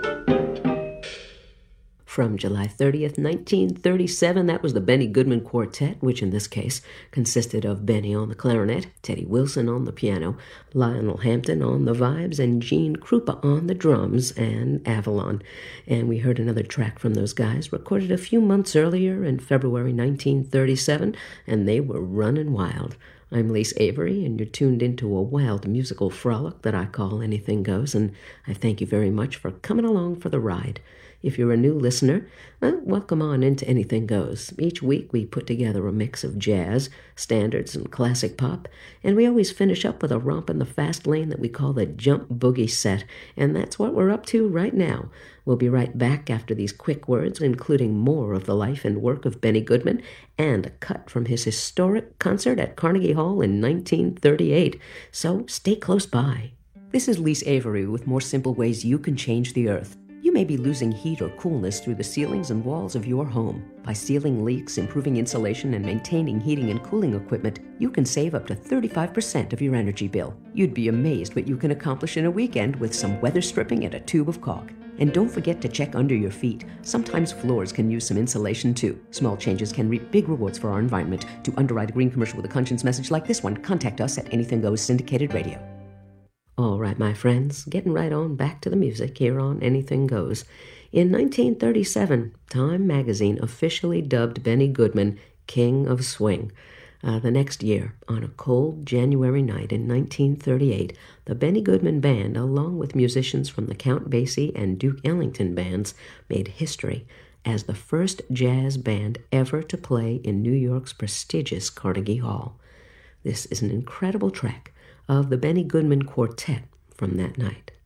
From July 30th, 1937, that was the Benny Goodman Quartet, which in this case consisted of Benny on the clarinet, Teddy Wilson on the piano, Lionel Hampton on the vibes, and Gene Krupa on the drums, and Avalon. And we heard another track from those guys, recorded a few months earlier in February 1937, and they were running wild. I'm Lise Avery, and you're tuned into a wild musical frolic that I call Anything Goes, and I thank you very much for coming along for the ride. If you're a new listener, welcome on into Anything Goes. Each week we put together a mix of jazz, standards, and classic pop, and we always finish up with a romp in the fast lane that we call the Jump Boogie Set, and that's what we're up to right now. We'll be right back after these quick words, including more of the life and work of Benny Goodman and a cut from his historic concert at Carnegie Hall in 1938. So stay close by. This is Lise Avery with more simple ways you can change the earth. You may be losing heat or coolness through the ceilings and walls of your home. By sealing leaks, improving insulation, and maintaining heating and cooling equipment, you can save up to 35% of your energy bill. You'd be amazed what you can accomplish in a weekend with some weather stripping and a tube of caulk. And don't forget to check under your feet. Sometimes floors can use some insulation too. Small changes can reap big rewards for our environment. To underwrite a green commercial with a conscience message like this one, contact us at Anything Goes Syndicated Radio. All right, my friends, getting right on back to the music here on Anything Goes. In 1937, Time magazine officially dubbed Benny Goodman King of Swing. The next year, on a cold January night in 1938, the Benny Goodman Band, along with musicians from the Count Basie and Duke Ellington bands, made history as the first jazz band ever to play in New York's prestigious Carnegie Hall. This is an incredible track of the Benny Goodman Quartet from that night.